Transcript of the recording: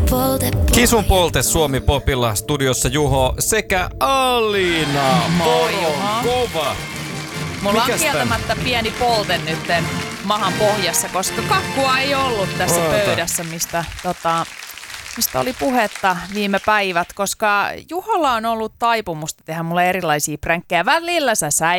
Kisun polte Suomi Popilla studiossa Juho sekä Alina. Moi Juho. Kova. Mulla Mikäs on kieltämättä pieni polte nytten mahan pohjassa, koska kakkua ei ollut tässä pöydässä, mistä oli puhetta viime päivät, koska Juholla on ollut taipumusta tehdä mulle erilaisia pränkkejä. Välillä sä